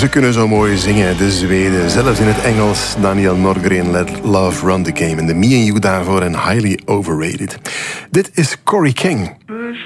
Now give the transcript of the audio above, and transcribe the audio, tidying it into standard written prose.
Ze kunnen zo mooi zingen, de Zweden. Zelfs in het Engels. Daniel Norgren, Let Love Run the Game. En de Me and You daarvoor en Highly Overrated. Dit is Corey King.